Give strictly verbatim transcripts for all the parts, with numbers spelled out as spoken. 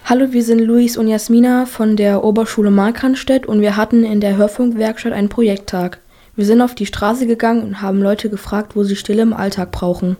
Hallo, wir sind Luis und Jasmina von der Oberschule Markranstädt und wir hatten in der Hörfunkwerkstatt einen Projekttag. Wir sind auf die Straße gegangen und haben Leute gefragt, wo sie Stille im Alltag brauchen.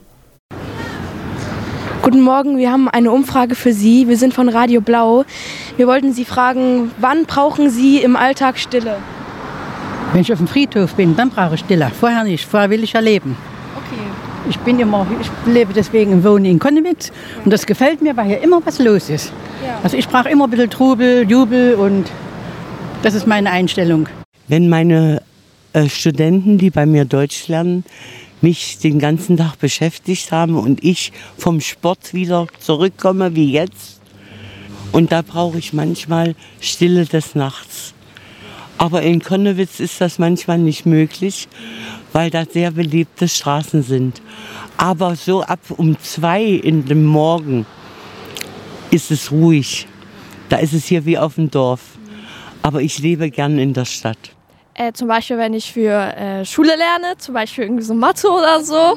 Guten Morgen, wir haben eine Umfrage für Sie. Wir sind von Radio Blau. Wir wollten Sie fragen, wann brauchen Sie im Alltag Stille? Wenn ich auf dem Friedhof bin, dann brauche ich Stille. Vorher nicht, vorher will ich ja leben. Okay. Ich bin immer, ich lebe deswegen im Wohnen in Konnewitz und das gefällt mir, weil hier immer was los ist. Ja. Also ich brauche immer ein bisschen Trubel, Jubel und das ist meine Einstellung. Wenn meine äh, Studenten, die bei mir Deutsch lernen, mich den ganzen Tag beschäftigt haben und ich vom Sport wieder zurückkomme wie jetzt, und da brauche ich manchmal Stille des Nachts. Aber in Konnewitz ist das manchmal nicht möglich, weil da sehr belebte Straßen sind. Aber so ab um zwei in dem Morgen ist es ruhig. Da ist es hier wie auf dem Dorf. Aber ich lebe gern in der Stadt. Äh, zum Beispiel, wenn ich für äh, Schule lerne, zum Beispiel irgendwie so Mathe oder so.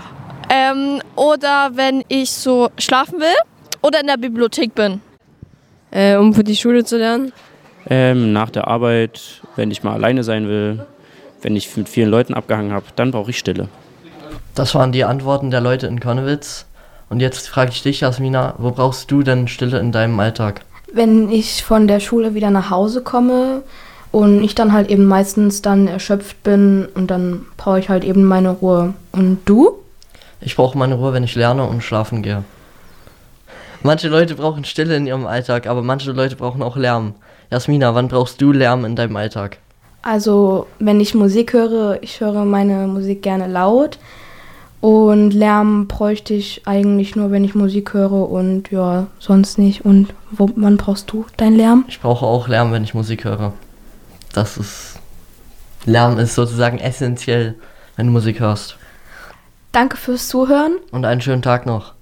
Ähm, oder wenn ich so schlafen will oder in der Bibliothek bin. Äh, um für die Schule zu lernen? Ähm, nach der Arbeit, wenn ich mal alleine sein will, wenn ich mit vielen Leuten abgehangen habe, dann brauche ich Stille. Das waren die Antworten der Leute in Konnewitz. Und jetzt frage ich dich, Jasmina, wo brauchst du denn Stille in deinem Alltag? Wenn ich von der Schule wieder nach Hause komme und ich dann halt eben meistens dann erschöpft bin und dann brauche ich halt eben meine Ruhe. Und du? Ich brauche meine Ruhe, wenn ich lerne und schlafen gehe. Manche Leute brauchen Stille in ihrem Alltag, aber manche Leute brauchen auch Lärm. Jasmina, wann brauchst du Lärm in deinem Alltag? Also wenn ich Musik höre, ich höre meine Musik gerne laut und Lärm bräuchte ich eigentlich nur, wenn ich Musik höre und ja, sonst nicht. Und wo, wann brauchst du deinen Lärm? Ich brauche auch Lärm, wenn ich Musik höre. Das ist... Lärm ist sozusagen essentiell, wenn du Musik hörst. Danke fürs Zuhören. Und einen schönen Tag noch.